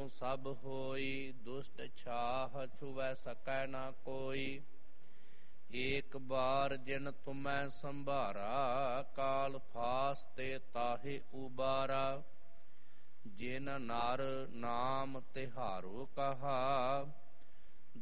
ਸਭ ਹੋਈ, ਦੁਸ਼ਟ ਛਾਹ ਛੁਵੈ ਸਕੈ ਨਾ ਕੋਈ। ਏਕ ਬਾਰ ਜਿਨ ਤੁਮੈ ਸੰਭਾਰਾ, ਕਾਲ ਫਾਸ ਤੇ ਤਾਹੇ ਉਬਾਰਾ। ਜਿਨ ਨਰ ਨਾਮ ਤਿਹਾਰੋ ਕਹਾ,